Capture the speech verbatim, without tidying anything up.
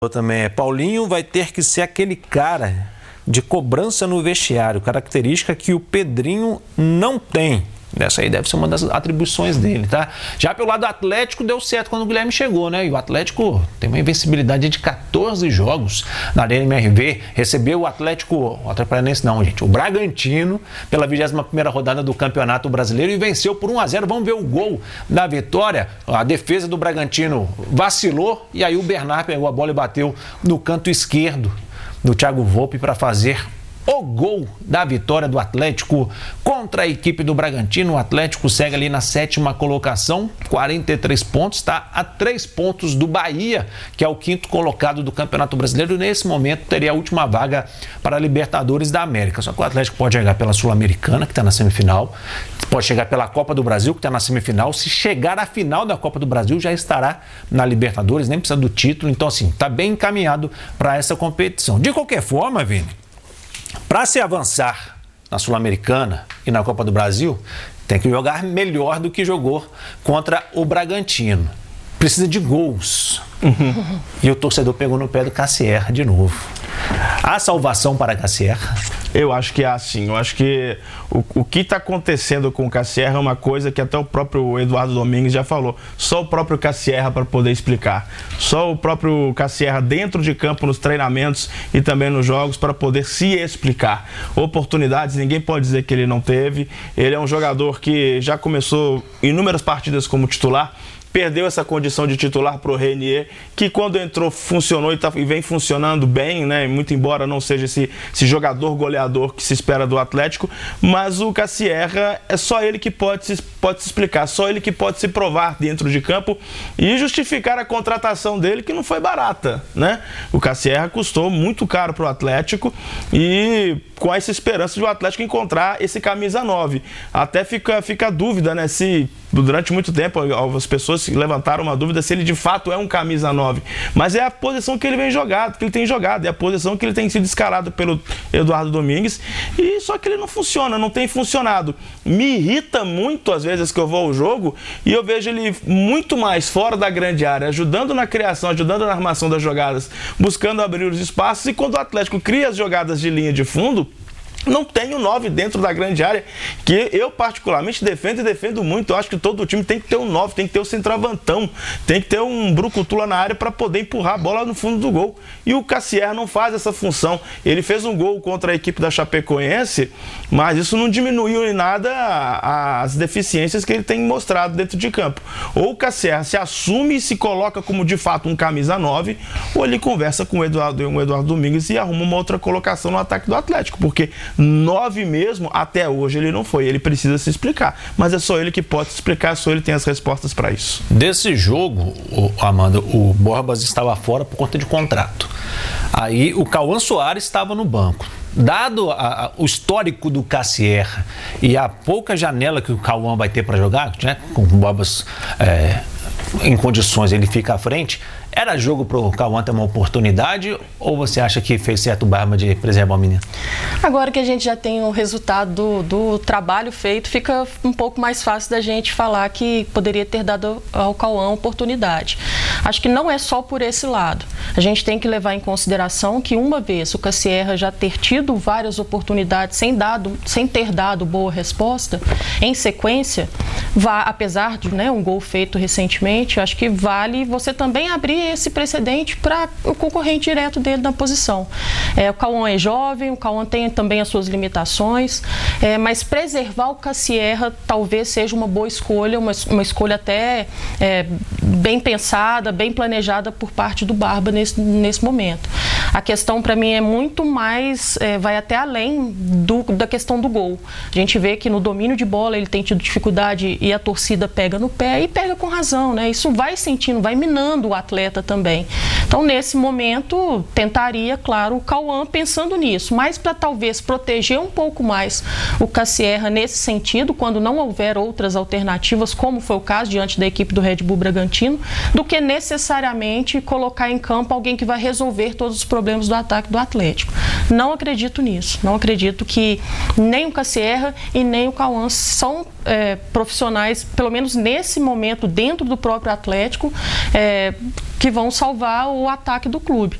Também é Paulinho vai ter que ser aquele cara de cobrança no vestiário, característica que o Pedrinho não tem. Essa aí deve ser uma das atribuições dele, tá? Já pelo lado do Atlético deu certo quando o Guilherme chegou, né? E o Atlético tem uma invencibilidade de quatorze jogos na Arena M R V. Recebeu o Atlético, o Atlético Paranaense não, gente, o Bragantino pela vigésima primeira rodada do Campeonato Brasileiro e venceu por um a zero. Vamos ver o gol da vitória. A defesa do Bragantino vacilou e aí o Bernard pegou a bola e bateu no canto esquerdo do Thiago Volpi para fazer o gol da vitória do Atlético contra a equipe do Bragantino. O Atlético segue ali na sétima colocação, quarenta e três pontos, está a três pontos do Bahia, que é o quinto colocado do Campeonato Brasileiro. Nesse momento teria a última vaga para a Libertadores da América. Só que o Atlético pode chegar pela Sul-Americana, que está na semifinal, pode chegar pela Copa do Brasil, que está na semifinal. Se chegar à final da Copa do Brasil, já estará na Libertadores, nem precisa do título. Então, assim, está bem encaminhado para essa competição. De qualquer forma, Vini, para se avançar na Sul-Americana e na Copa do Brasil, tem que jogar melhor do que jogou contra o Bragantino. Precisa de gols. Uhum. E o torcedor pegou no pé do Cassierra de novo. Há salvação para Cassierra? Eu acho que é assim. Eu acho que o, o que está acontecendo com o Cassierra é uma coisa que até o próprio Eduardo Domingues já falou. Só o próprio Cassierra para poder explicar. Só o próprio Cassierra dentro de campo, nos treinamentos e também nos jogos, para poder se explicar. Oportunidades, ninguém pode dizer que ele não teve. Ele é um jogador que já começou inúmeras partidas como titular. Perdeu essa condição de titular para o Renier, que quando entrou funcionou e, tá, e vem funcionando bem, né? Muito embora não seja esse, esse jogador goleador que se espera do Atlético, mas o Cassierra é só ele que pode se, pode se explicar, só ele que pode se provar dentro de campo e justificar a contratação dele, que não foi barata, né? O Cassierra custou muito caro para o Atlético e com essa esperança de o Atlético encontrar esse camisa nove. Até fica, fica a dúvida, né? Se durante muito tempo as pessoas levantaram uma dúvida se ele de fato é um camisa nove, mas é a posição que ele vem jogado, que ele tem jogado, é a posição que ele tem sido escalado pelo Eduardo Domingues, e só que ele não funciona, não tem funcionado. Me irrita muito às vezes que eu vou ao jogo e eu vejo ele muito mais fora da grande área, ajudando na criação, ajudando na armação das jogadas, buscando abrir os espaços, e quando o Atlético cria as jogadas de linha de fundo, não tem o nove dentro da grande área, que eu particularmente defendo e defendo muito. Eu acho que todo time tem que ter um nove, tem que ter o centroavantão, tem que ter um brucutu lá na área para poder empurrar a bola no fundo do gol. E o Cassierra não faz essa função. Ele fez um gol contra a equipe da Chapecoense, mas isso não diminuiu em nada as deficiências que ele tem mostrado dentro de campo. Ou o Cassierra se assume e se coloca como de fato um camisa nove, ou ele conversa com o Eduardo, o Eduardo Domingues e arruma uma outra colocação no ataque do Atlético, porque nove mesmo, até hoje ele não foi. Ele precisa se explicar. Mas é só ele que pode se explicar, só ele tem as respostas para isso. Desse jogo, Amanda, o Borbas estava fora por conta de contrato. Aí o Cauã Soares estava no banco. Dado a, a, o histórico do Cassierra e a pouca janela que o Cauã vai ter para jogar, né, com o Borbas é, em condições, ele fica à frente, era jogo para o Cauã ter uma oportunidade, ou você acha que fez certo o Barba de preservar o menino? Agora que a gente já tem o resultado do, do trabalho feito, fica um pouco mais fácil da gente falar que poderia ter dado ao Cauã oportunidade. Acho que não é só por esse lado. A gente tem que levar em consideração que uma vez o Cassierra já ter tido várias oportunidades sem, dado, sem ter dado boa resposta, em sequência, vá, apesar de, né, um gol feito recentemente, acho que vale você também abrir esse precedente para o concorrente direto dele na posição. É, o Cauã é jovem, o Cauã tem também as suas limitações, é, mas preservar o Cassierra talvez seja uma boa escolha, uma, uma escolha até é, bem pensada, bem planejada por parte do Barba nesse, nesse momento. A questão para mim é muito mais, é, vai até além do, da questão do gol. A gente vê que no domínio de bola ele tem tido dificuldade e a torcida pega no pé e pega com razão, né? Isso vai sentindo, vai minando o atleta também. Então, nesse momento, tentaria, claro, o Cauã pensando nisso, mas para talvez proteger um pouco mais o Cassierra nesse sentido, quando não houver outras alternativas, como foi o caso diante da equipe do Red Bull Bragantino, do que necessariamente colocar em campo alguém que vai resolver todos os problemas do ataque do Atlético. Não acredito nisso. Não acredito que nem o Cassierra e nem o Cauã são é, profissionais, pelo menos nesse momento, dentro do próprio Atlético, é, que vão salvar o ataque do clube.